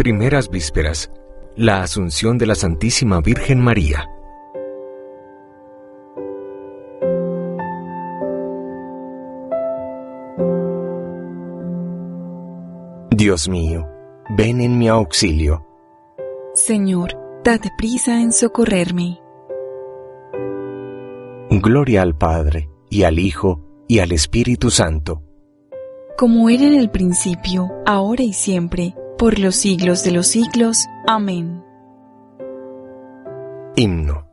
Primeras vísperas. La Asunción de la Santísima Virgen María. Dios mío, ven en mi auxilio. Señor, date prisa en socorrerme. Gloria al Padre, y al Hijo, y al Espíritu Santo. Como era en el principio, ahora y siempre, por los siglos de los siglos. Amén. Himno.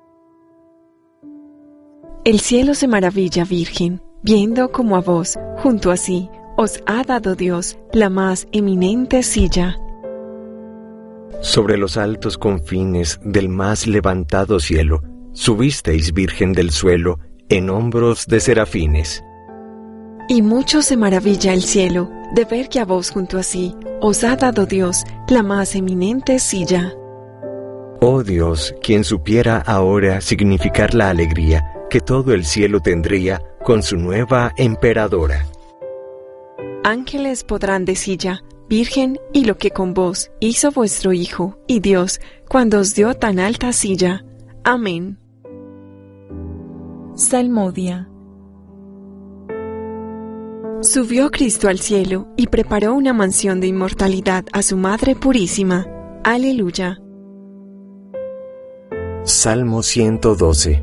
El cielo se maravilla, Virgen, viendo como a vos, junto a sí, os ha dado Dios la más eminente silla. Sobre los altos confines del más levantado cielo, subisteis, Virgen del suelo, en hombros de serafines. Y mucho se maravilla el cielo de ver que a vos junto a sí os ha dado Dios la más eminente silla. Oh Dios, quien supiera ahora significar la alegría que todo el cielo tendría con su nueva emperadora. Ángeles podrán de silla, Virgen, y lo que con vos hizo vuestro Hijo y Dios cuando os dio tan alta silla. Amén. Salmodia. Subió Cristo al cielo y preparó una mansión de inmortalidad a su Madre Purísima. Aleluya. Salmo 112.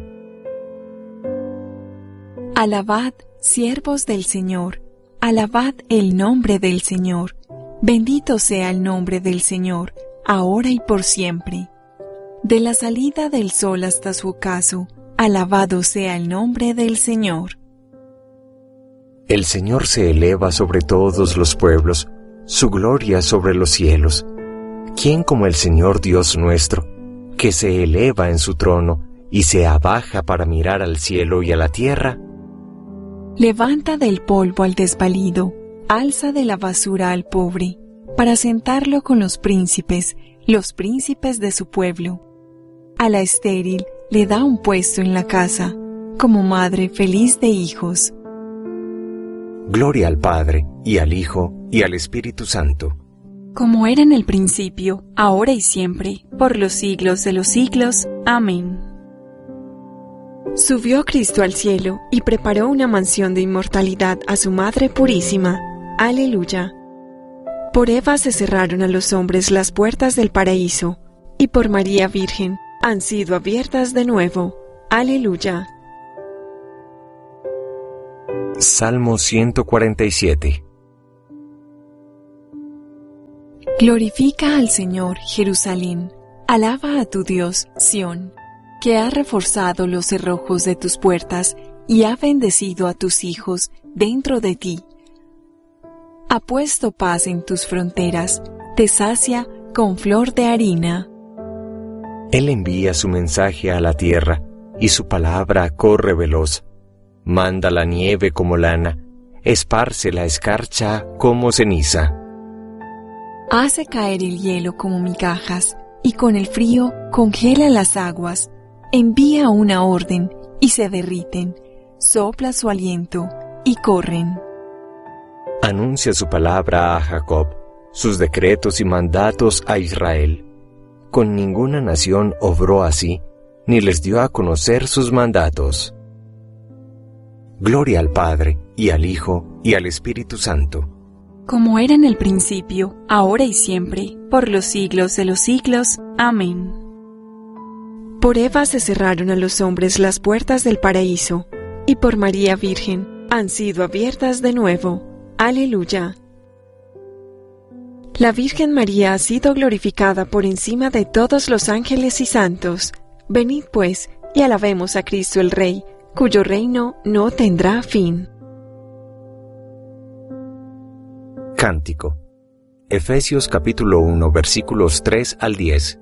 Alabad, siervos del Señor, alabad el nombre del Señor. Bendito sea el nombre del Señor, ahora y por siempre. De la salida del sol hasta su ocaso, alabado sea el nombre del Señor. El Señor se eleva sobre todos los pueblos, su gloria sobre los cielos. ¿Quién como el Señor Dios nuestro, que se eleva en su trono y se abaja para mirar al cielo y a la tierra? Levanta del polvo al desvalido, alza de la basura al pobre, para sentarlo con los príncipes de su pueblo. A la estéril le da un puesto en la casa, como madre feliz de hijos. Gloria al Padre, y al Hijo, y al Espíritu Santo. Como era en el principio, ahora y siempre, por los siglos de los siglos. Amén. Subió Cristo al cielo y preparó una mansión de inmortalidad a su Madre Purísima. Aleluya. Por Eva se cerraron a los hombres las puertas del paraíso, y por María Virgen han sido abiertas de nuevo. Aleluya. Salmo 147. Glorifica al Señor, Jerusalén. Alaba a tu Dios, Sión, que ha reforzado los cerrojos de tus puertas y ha bendecido a tus hijos dentro de ti. Ha puesto paz en tus fronteras, te sacia con flor de harina. Él envía su mensaje a la tierra, y su palabra corre veloz. Manda la nieve como lana, esparce la escarcha como ceniza. Hace caer el hielo como migajas, y con el frío congela las aguas. Envía una orden, y se derriten. Sopla su aliento, y corren. Anuncia su palabra a Jacob, sus decretos y mandatos a Israel. Con ninguna nación obró así, ni les dio a conocer sus mandatos. Gloria al Padre, y al Hijo, y al Espíritu Santo. Como era en el principio, ahora y siempre, por los siglos de los siglos. Amén. Por Eva se cerraron a los hombres las puertas del paraíso, y por María Virgen han sido abiertas de nuevo. Aleluya. La Virgen María ha sido glorificada por encima de todos los ángeles y santos. Venid pues, y alabemos a Cristo el Rey, cuyo reino no tendrá fin. Cántico. Efesios capítulo 1, versículos 3 al 10.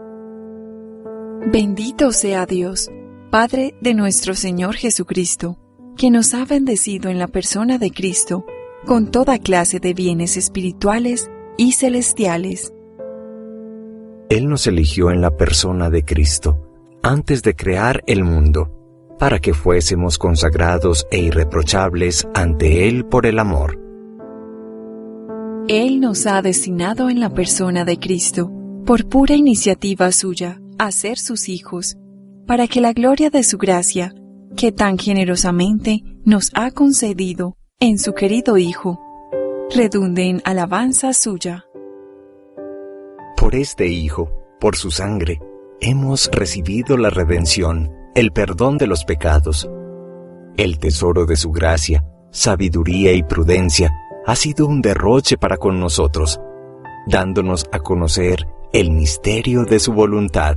Bendito sea Dios, Padre de nuestro Señor Jesucristo, que nos ha bendecido en la persona de Cristo, con toda clase de bienes espirituales y celestiales. Él nos eligió en la persona de Cristo, antes de crear el mundo, para que fuésemos consagrados e irreprochables ante Él por el amor. Él nos ha destinado en la persona de Cristo, por pura iniciativa suya, a ser sus hijos, para que la gloria de su gracia, que tan generosamente nos ha concedido en su querido Hijo, redunde en alabanza suya. Por este Hijo, por su sangre, hemos recibido la redención, el perdón de los pecados. El tesoro de su gracia, sabiduría y prudencia ha sido un derroche para con nosotros, dándonos a conocer el misterio de su voluntad.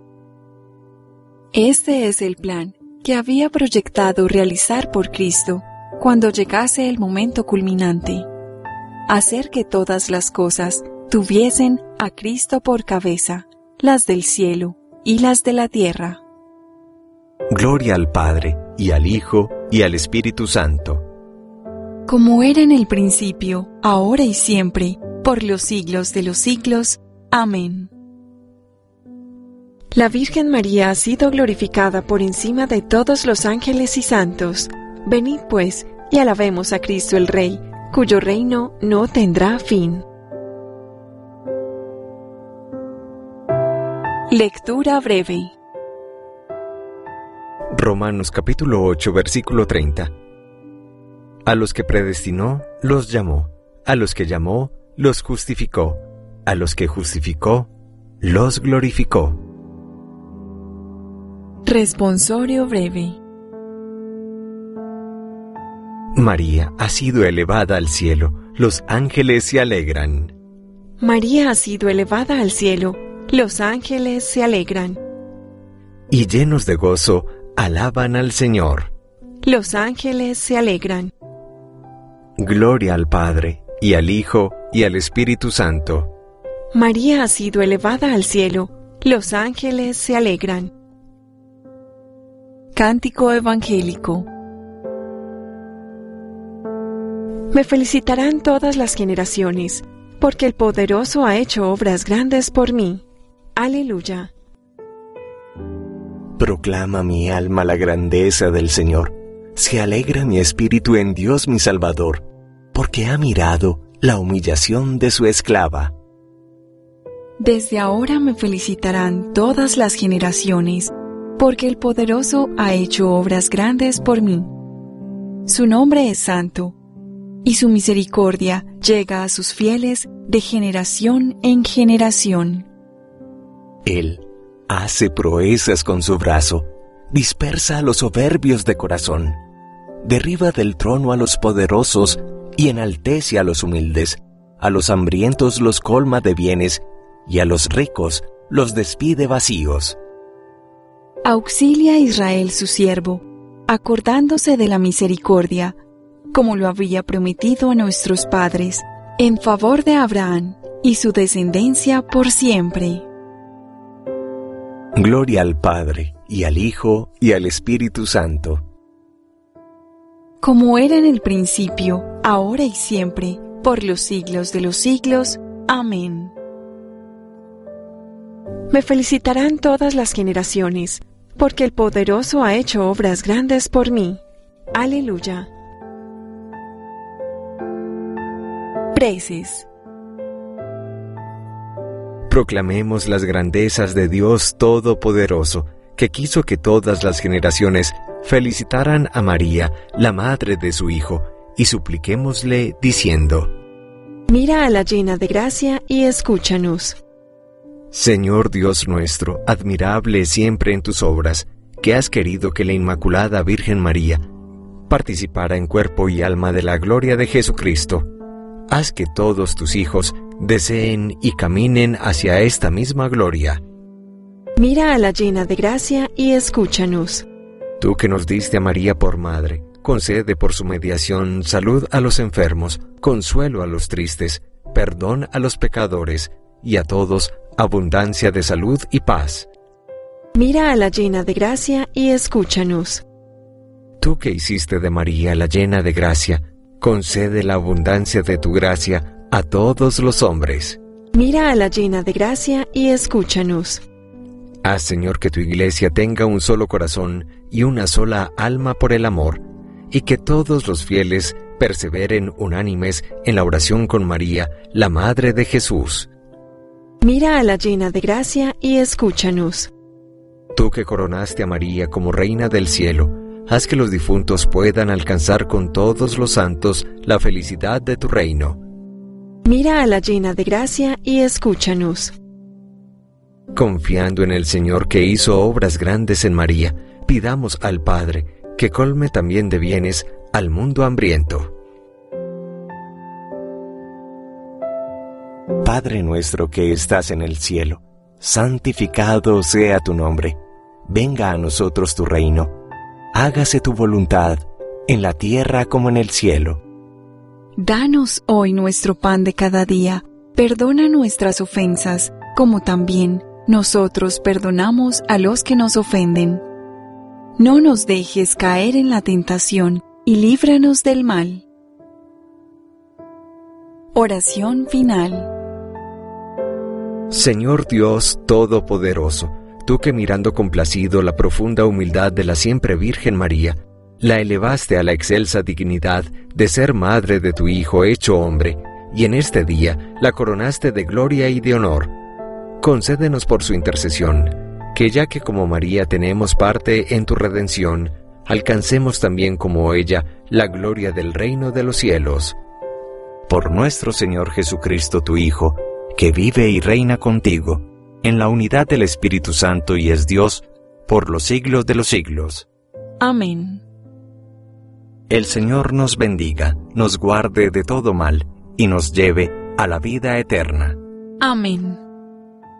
Este es el plan que había proyectado realizar por Cristo cuando llegase el momento culminante: hacer que todas las cosas tuviesen a Cristo por cabeza, las del cielo y las de la tierra. Gloria al Padre, y al Hijo, y al Espíritu Santo. Como era en el principio, ahora y siempre, por los siglos de los siglos. Amén. La Virgen María ha sido glorificada por encima de todos los ángeles y santos. Venid pues, y alabemos a Cristo el Rey, cuyo reino no tendrá fin. Lectura breve. Romanos capítulo 8, versículo 30. A los que predestinó, los llamó. A los que llamó, los justificó. A los que justificó, los glorificó. Responsorio breve. María ha sido elevada al cielo, los ángeles se alegran. María ha sido elevada al cielo, los ángeles se alegran. Y llenos de gozo, alaban al Señor. Los ángeles se alegran. Gloria al Padre, y al Hijo, y al Espíritu Santo. María ha sido elevada al cielo, los ángeles se alegran. Cántico evangélico. Me felicitarán todas las generaciones, porque el Poderoso ha hecho obras grandes por mí. Aleluya. Proclama mi alma la grandeza del Señor. Se alegra mi espíritu en Dios mi Salvador, porque ha mirado la humillación de su esclava. Desde ahora me felicitarán todas las generaciones, porque el Poderoso ha hecho obras grandes por mí. Su nombre es santo, y su misericordia llega a sus fieles de generación en generación. Él hace proezas con su brazo, dispersa a los soberbios de corazón, derriba del trono a los poderosos y enaltece a los humildes, a los hambrientos los colma de bienes, y a los ricos los despide vacíos. Auxilia a Israel su siervo, acordándose de la misericordia, como lo había prometido a nuestros padres, en favor de Abraham y su descendencia por siempre. Gloria al Padre, y al Hijo, y al Espíritu Santo. Como era en el principio, ahora y siempre, por los siglos de los siglos. Amén. Me felicitarán todas las generaciones, porque el Poderoso ha hecho obras grandes por mí. Aleluya. Preces. Proclamemos las grandezas de Dios Todopoderoso, que quiso que todas las generaciones felicitaran a María, la madre de su Hijo, y supliquémosle diciendo: Mira a la llena de gracia y escúchanos. Señor Dios nuestro, admirable siempre en tus obras, que has querido que la Inmaculada Virgen María participara en cuerpo y alma de la gloria de Jesucristo. Haz que todos tus hijos deseen y caminen hacia esta misma gloria. Mira a la llena de gracia y escúchanos. Tú que nos diste a María por madre, concede por su mediación salud a los enfermos, consuelo a los tristes, perdón a los pecadores, y a todos abundancia de salud y paz. Mira a la llena de gracia y escúchanos. Tú que hiciste de María la llena de gracia, concede la abundancia de tu gracia a todos los hombres. Mira a la llena de gracia y escúchanos. Haz, Señor, que tu iglesia tenga un solo corazón y una sola alma por el amor, y que todos los fieles perseveren unánimes en la oración con María, la Madre de Jesús. Mira a la llena de gracia y escúchanos. Tú que coronaste a María como Reina del cielo, haz que los difuntos puedan alcanzar con todos los santos la felicidad de tu reino. Mira a la llena de gracia y escúchanos. Confiando en el Señor que hizo obras grandes en María, pidamos al Padre que colme también de bienes al mundo hambriento. Padre nuestro que estás en el cielo, santificado sea tu nombre. Venga a nosotros tu reino. Hágase tu voluntad, en la tierra como en el cielo. Danos hoy nuestro pan de cada día. Perdona nuestras ofensas, como también nosotros perdonamos a los que nos ofenden. No nos dejes caer en la tentación, y líbranos del mal. Oración final. Señor Dios Todopoderoso, tú que mirando complacido la profunda humildad de la siempre Virgen María, la elevaste a la excelsa dignidad de ser madre de tu Hijo hecho hombre, y en este día la coronaste de gloria y de honor. Concédenos por su intercesión, que ya que como María tenemos parte en tu redención, alcancemos también como ella la gloria del reino de los cielos. Por nuestro Señor Jesucristo, tu Hijo, que vive y reina contigo, en la unidad del Espíritu Santo y es Dios, por los siglos de los siglos. Amén. El Señor nos bendiga, nos guarde de todo mal, y nos lleve a la vida eterna. Amén.